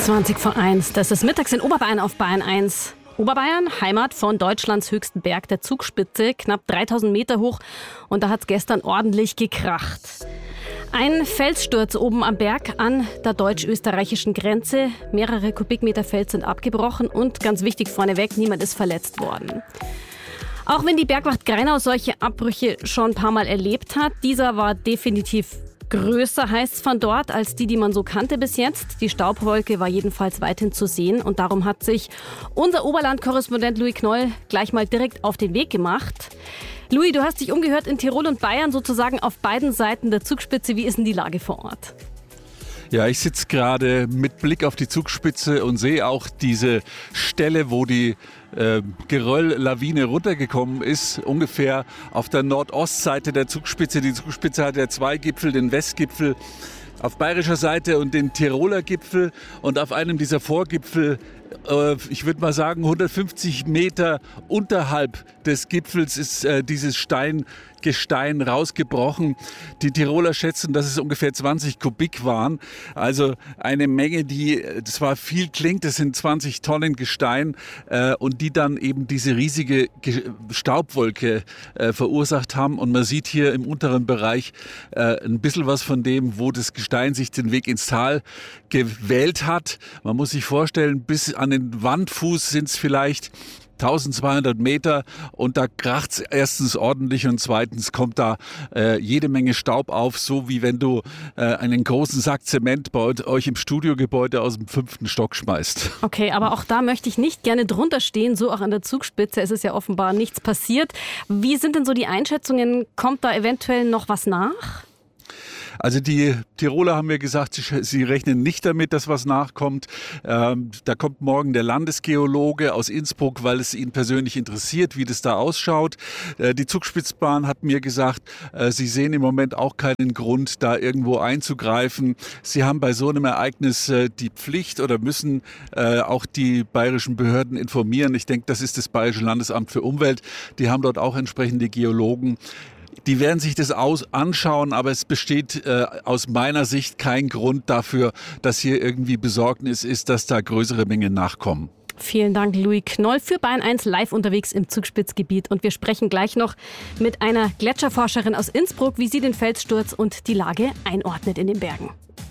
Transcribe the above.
20:20, das ist mittags in Oberbayern auf Bayern 1. Oberbayern, Heimat von Deutschlands höchsten Berg, der Zugspitze, knapp 3000 Meter hoch. Und da hat es gestern ordentlich gekracht. Ein Felssturz oben am Berg an der deutsch-österreichischen Grenze. Mehrere Kubikmeter Fels sind abgebrochen und ganz wichtig vorneweg, niemand ist verletzt worden. Auch wenn die Bergwacht Greinau solche Abbrüche schon ein paar Mal erlebt hat, dieser war definitiv größer, heißt es von dort, als die man so kannte bis jetzt. Die Staubwolke war jedenfalls weithin zu sehen und darum hat sich unser Oberland-Korrespondent Louis Knoll gleich mal direkt auf den Weg gemacht. Louis, du hast dich umgehört in Tirol und Bayern, sozusagen auf beiden Seiten der Zugspitze. Wie ist denn die Lage vor Ort? Ja, ich sitze gerade mit Blick auf die Zugspitze und sehe auch diese Stelle, wo die Geröll-Lawine runtergekommen ist, ungefähr auf der Nordostseite der Zugspitze. Die Zugspitze hat ja zwei Gipfel, den Westgipfel auf bayerischer Seite und den Tiroler Gipfel. Und auf einem dieser Vorgipfel, ich würde mal sagen 150 Meter unterhalb des Gipfels, ist dieses Gestein rausgebrochen. Die Tiroler schätzen, dass es ungefähr 20 Kubik waren. Also eine Menge, die zwar viel klingt, das sind 20 Tonnen Gestein und die dann eben diese riesige Staubwolke verursacht haben. Und man sieht hier im unteren Bereich ein bisschen was von dem, wo das Gestein sich den Weg ins Tal gewählt hat. Man muss sich vorstellen, bis an den Wandfuß sind es vielleicht 1200 Meter und da kracht es erstens ordentlich und zweitens kommt da jede Menge Staub auf, so wie wenn du einen großen Sack Zement bei euch im Studiogebäude aus dem 5. Stock schmeißt. Okay, aber auch da möchte ich nicht gerne drunter stehen, so auch an der Zugspitze. Es ist ja offenbar nichts passiert. Wie sind denn so die Einschätzungen? Kommt da eventuell noch was nach? Also die Tiroler haben mir gesagt, sie rechnen nicht damit, dass was nachkommt. Da kommt morgen der Landesgeologe aus Innsbruck, weil es ihn persönlich interessiert, wie das da ausschaut. Die Zugspitzbahn hat mir gesagt, sie sehen im Moment auch keinen Grund, da irgendwo einzugreifen. Sie haben bei so einem Ereignis die Pflicht oder müssen auch die bayerischen Behörden informieren. Ich denke, das ist das Bayerische Landesamt für Umwelt. Die haben dort auch entsprechende Geologen. Die werden sich das anschauen, aber es besteht aus meiner Sicht kein Grund dafür, dass hier irgendwie Besorgnis ist, dass da größere Mengen nachkommen. Vielen Dank, Louis Knoll, für Bayern 1 live unterwegs im Zugspitzgebiet. Und wir sprechen gleich noch mit einer Gletscherforscherin aus Innsbruck, wie sie den Felssturz und die Lage einordnet in den Bergen.